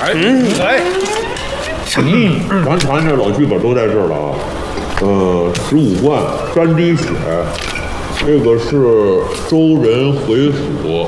咱团这老剧本都在这儿了啊。15贯山滴血，这个是周人回蜀，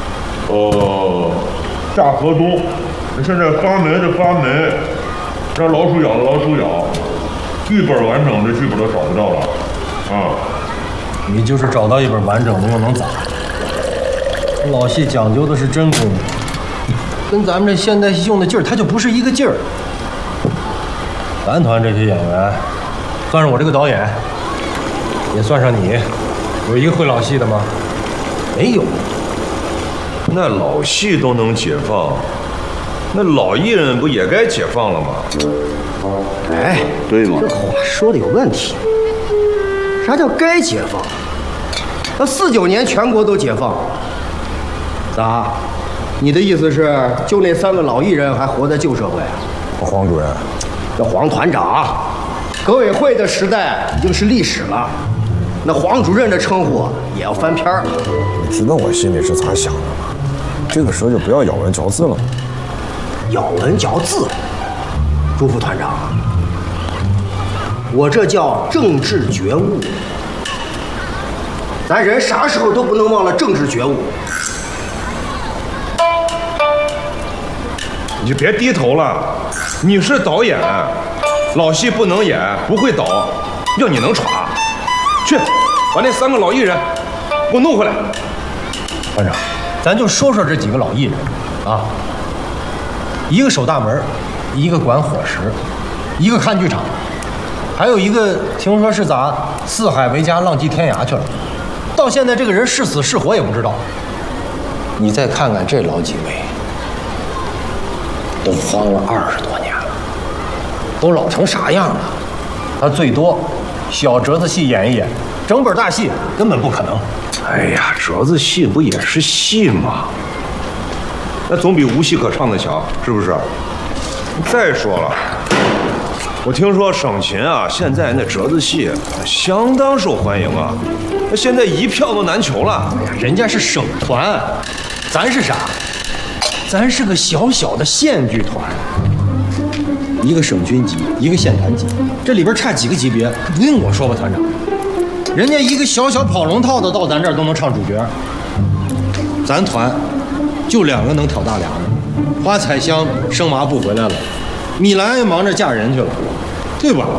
夏河东。现在发霉的发霉，让老鼠咬的老鼠咬。剧本完整，这剧本都找不到了啊。 你就是找到一本完整的又能咋？老戏讲究的是真功，跟咱们这现代戏用的劲儿，它就不是一个劲儿。咱团这些演员，算上我这个导演，也算上你，有一个会老戏的吗？没有。 那老戏都能解放，那老艺人不也该解放了吗？ 哎， 对吗？ 这话说的有问题。啥叫该解放？那49年全国都解放，咋？你的意思是，就那3个老艺人还活在旧社会啊？ 黄主任， 这黄团长，革委会的时代已经是历史了，那黄主任的称呼也要翻篇了。 你知道我心里是咋想的吗？这个时候就不要咬文嚼字了。 咬文嚼字，朱副团长，我这叫政治觉悟。咱人啥时候都不能忘了政治觉悟。 你就别低头了，你是导演，老戏不能演，不会导，要你能耍，去把那3个老艺人给我弄回来。 团长，咱就说说这几个老艺人啊，一个守大门，一个管伙食，一个看剧场，还有一个听说是咋四海为家浪迹天涯去了，到现在这个人是死是活也不知道。你再看看这老几位，都荒了20多年了，都老成啥样了？他最多小折子戏演一演，整本大戏根本不可能。 哎呀，折子戏不也是戏吗？那总比无戏可唱的强，是不是？再说了，我听说省琴啊，现在那折子戏相当受欢迎啊，那现在一票都难求了。 哎呀，人家是省团，咱是啥？咱是个小小的县剧团，一个省军级，一个县团级，这里边差几个级别，不用我说吧，团长。人家一个小小跑龙套的到咱这儿都能唱主角，咱团就2个能挑大梁的，花彩香生麻布回来了，米兰也忙着嫁人去了，对吧？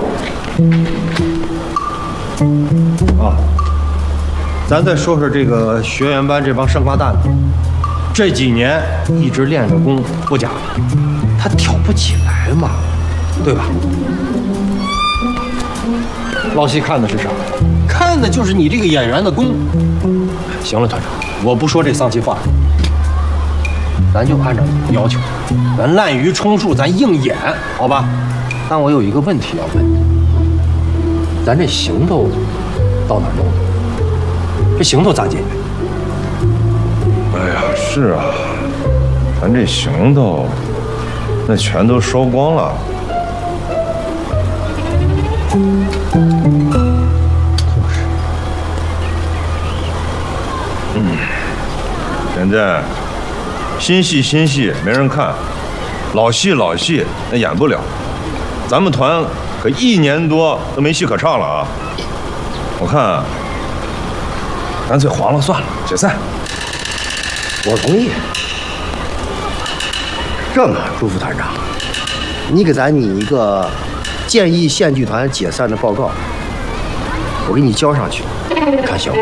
啊，咱再说说这个学员班这帮生瓜蛋子，这几年一直练着功不假，他挑不起来嘛，对吧？老戏看的是啥？看的就是你这个演员的功。行了，团长，我不说这丧气话，咱就按照你的要求，咱滥竽充数，咱硬演，好吧？但我有一个问题要问你，咱这行头到哪儿弄的？这行头咋解决？ 哎呀，是啊，咱这行头那全都烧光了。现在新戏没人看，老戏那演不了。咱们团可1年多都没戏可唱了啊！我看干脆黄了算了，解散。 我同意。这么，朱副团长，你给咱拟一个建议县剧团解散的报告，我给你交上去，看行吗？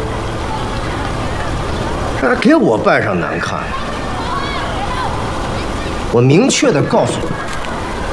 这还给我扮上难看。我明确的告诉你，